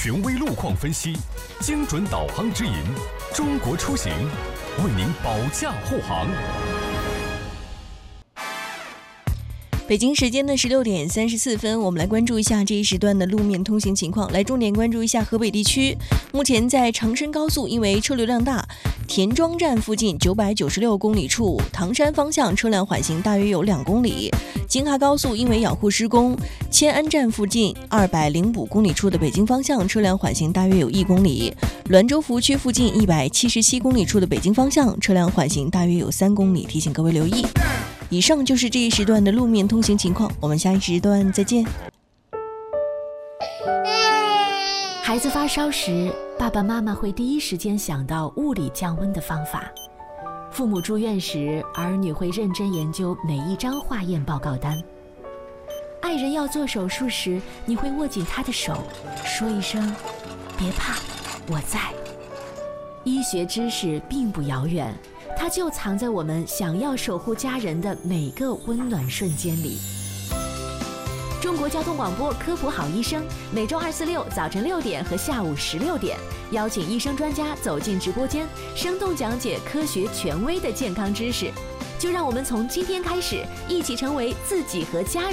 权威路况分析，精准导航指引，中国出行为您保驾护航。 北京时间的16点34分，我们来关注一下这一时段的路面通行情况。来重点关注一下河北地区，目前在长深高速因为车流量大，田庄站附近996公里处，唐山方向车辆缓行大约有2公里。京哈高速因为养护施工，迁安站附近205公里处的北京方向车辆缓行大约有1公里。滦州服务区附近177公里处的北京方向车辆缓行大约有3公里，提醒各位留意。以上就是这一时段的路面通行情况，我们下一时段再见。 孩子发烧时，爸爸妈妈会第一时间想到物理降温的方法；父母住院时，儿女会认真研究每一张化验报告单；爱人要做手术时，你会握紧他的手，说一声“别怕，我在”。医学知识并不遥远，它就藏在我们想要守护家人的每个温暖瞬间里。中国交通广播科普好医生，每周2、4、6早晨6点和下午16点，邀请医生专家走进直播间，生动讲解科学权威的健康知识。就让我们从今天开始，一起成为自己和家人